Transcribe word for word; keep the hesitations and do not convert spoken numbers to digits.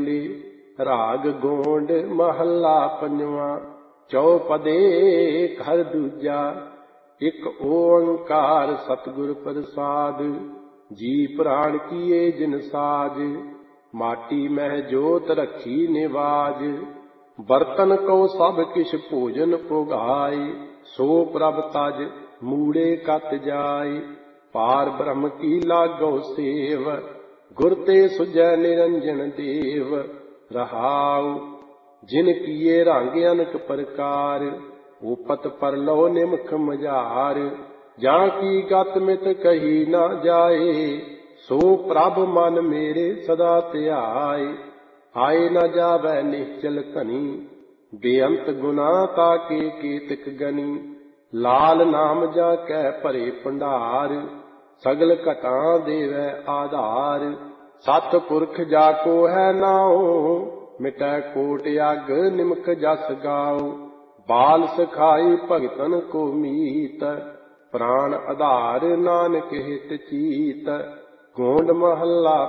ਬੋਲੇ। ਰਾਗ ਗੋਂਡ ਮਹੱਲਾ ਪੰਜਵਾਂ। ਚੌਪਦੇ ਘਰ ਦੂਜਾ। ਇੱਕ ਓੰਕਾਰ ਸਤਿਗੁਰ ਪ੍ਰਸਾਦ। ਜੀ ਪ੍ਰਾਣ ਕੀਏ ਜਿਨ ਸਾਜ। ਮਾਟੀ ਮਹਿ ਜੋਤ ਰੱਖੀ ਨਿਵਾਜ। ਬਰਤਨ ਕਉ ਸਭ ਕਿਛ ਭੋਜਨ ਪੁਗਾਏ। ਸੋ ਪ੍ਰਭ ਤਜ ਮੂੜੇ ਕਤ ਜਾਏ। ਪਾਰ ਬ੍ਰਹਮ ਕੀ ਲਾਗੋ ਸੇਵ। ਗੁਰ ਤੇ ਸੁਝੈ ਨਿਰੰਜਨ ਦੇਵ। ਰਹਾਉ ਜਿਨ ਕੀਏ ਰੰਗ ਅਨਕ ਪ੍ਰਕਾਰ। ਉਪਤ ਪਰਲੋ ਨਿਮਖ ਮਝਾਰ। ਜਾਂ ਕੀ ਗਤ ਮਿਤ ਕਹੀ ਨਾ ਜਾਏ। ਸੋ ਪ੍ਰਭ ਮਨ ਮੇਰੇ ਸਦਾ ਧਿਆਏ। ਆਏ ਨ ਜਾਵੈ ਨਿਹਚਲ ਧਨੀ। ਬੇਅੰਤ ਗੁਨਾ ਤਾਕੇ ਕੇਤਕ ਗਨੀ। ਲਾਲ ਨਾਮ ਜਾ ਕੈ ਭਰੇ ਭੰਡਾਰ। ਸਗਲ ਘਟਾਂ ਦੇਵੈ ਆਧਾਰ। ਸਤ ਪੁਰਖ ਜਾ ਕੋ ਹੈ ਨਾਉ। ਮਿਟੈ ਕੋਟ ਅਗ ਨਿਮਖ ਜਸ ਗਾਉ। ਬਾਲ ਸਖਾਈ ਭਗਤਨ ਕੋ ਮੀਤ। ਪ੍ਰਾਣ ਆਧਾਰ ਨਾਨਕ ਹਿਤ ਚੀਤ। ਗੋਂਡ ਮਹੱਲਾ